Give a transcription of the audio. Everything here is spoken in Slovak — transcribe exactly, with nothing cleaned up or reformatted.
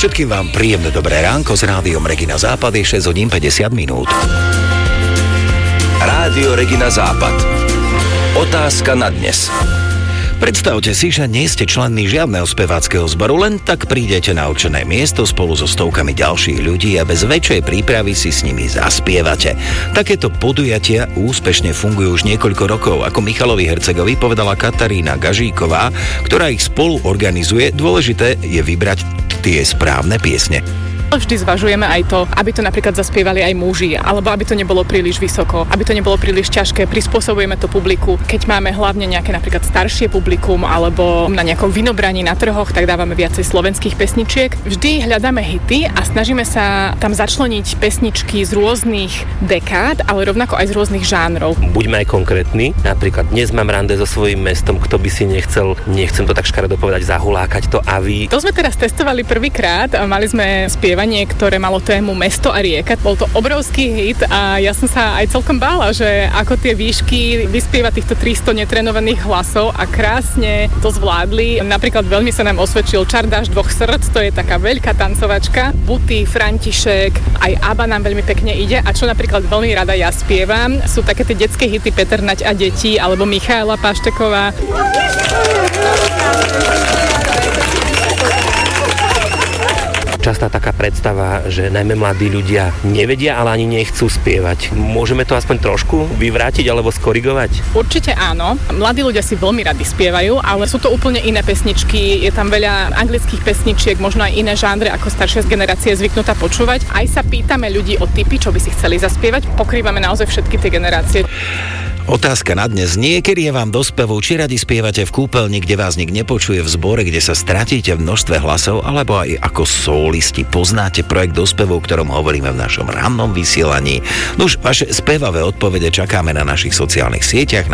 Všetkým vám príjemné dobré ránko s rádiom Regina Západ, je šesť hodín päťdesiat minút. Rádio Regina Západ. Otázka na dnes. Predstavte si, že nie ste členní žiadneho speváckeho zboru, len tak prídete na určené miesto spolu so stovkami ďalších ľudí a bez väčšej prípravy si s nimi zaspievate. Takéto podujatia úspešne fungujú už niekoľko rokov. Ako Michalovi Hercegovi povedala Katarína Gažíková, ktorá ich spolu organizuje, dôležité je vybrať tie správne piesne. Vždy zvažujeme aj to, aby to napríklad zaspievali aj muži, alebo aby to nebolo príliš vysoko, aby to nebolo príliš ťažké. Prispôsobujeme to publiku. Keď máme hlavne nejaké napríklad staršie publikum alebo na nejakom vinobraní na trhoch, tak dávame viacej slovenských pesničiek. Vždy hľadáme hity a snažíme sa tam začleniť pesničky z rôznych dekád, ale rovnako aj z rôznych žánrov. Buďme aj konkrétni. Napríklad dnes mám rande so svojím mestom, kto by si nechcel, nechcem to tak škaredo povedať, zahulákať to a vy. To sme teraz testovali prvýkrát. Mali sme spievať, ktoré malo tému Mesto a rieka. Bol to obrovský hit a ja som sa aj celkom bála, že ako tie výšky vyspieva týchto tristo netrenovaných hlasov a krásne to zvládli. Napríklad veľmi sa nám osvedčil Čardáš dvoch srdc, to je taká veľká tancovačka. Buty, František, aj Abba nám veľmi pekne ide a čo napríklad veľmi rada ja spievam, sú také tie detské hity Peter Nať a deti alebo Michaela Pašteková. Častá taká predstava, že najmä mladí ľudia nevedia, ale ani nechcú spievať. Môžeme to aspoň trošku vyvrátiť alebo skorigovať? Určite áno. Mladí ľudia si veľmi radi spievajú, ale sú to úplne iné pesničky. Je tam veľa anglických pesničiek, možno aj iné žánre, ako staršia generácia je zvyknutá počúvať. Aj sa pýtame ľudí o tipy, čo by si chceli zaspievať. Pokrývame naozaj všetky tie generácie. Otázka na dnes. Niekedy je vám do spevu, či radi spievate v kúpeľni, kde vás nik nepočuje, v zbore, kde sa stratíte v množstve hlasov, alebo aj ako solisti. Poznáte projekt do spevu, o ktorom hovoríme v našom rannom vysielaní? Nuž, vaše spevavé odpovede čakáme na našich sociálnych sieťach.